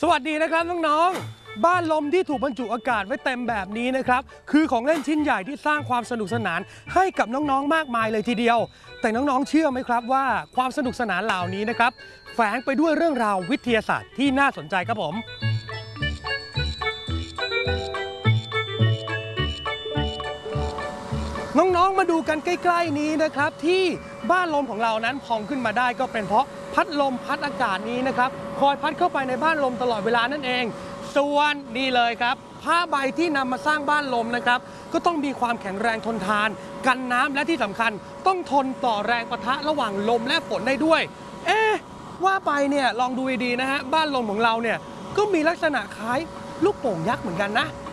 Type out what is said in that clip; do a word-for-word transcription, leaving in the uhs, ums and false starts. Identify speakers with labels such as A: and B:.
A: วัสดีนะครับน้องๆบ้านลมที่ถูกบรรจุอากาศไว้เต็มแบบนี้นะครับคือของเล่นชิ้นใหญ่ที่สร้างความสนุกสนานให้กับน้องๆมากมายเลยทีเดียวแต่น้องๆเชื่อไหมครับว่าความสนุกสนานเหล่านี้นะครับแฝงไปด้วยเรื่องราววิทยาศาสตร์ที่น่าสนใจครับผมน้องๆมาดูกันใกล้ๆนี้นะครับที่บ้านลมของเรานั้นพองขึ้นมาได้ก็เป็นเพราะพัดลมพัดอากาศนี้นะครับคอยพัดเข้าไปในบ้านลมตลอดเวลานั่นเองส่วนนี่เลยครับผ้าใบที่นำมาสร้างบ้านลมนะครับก็ต้องมีความแข็งแรงทนทานกันน้ำและที่สำคัญต้องทนต่อแรงปะทะระหว่างลมและฝนได้ด้วยเอ๊ะว่าไปเนี่ยลองดูดีๆนะฮะบ้านลมของเราเนี่ยก็มีลักษณะคล้ายลูกโป่งยักษ์เหมือนกันนะ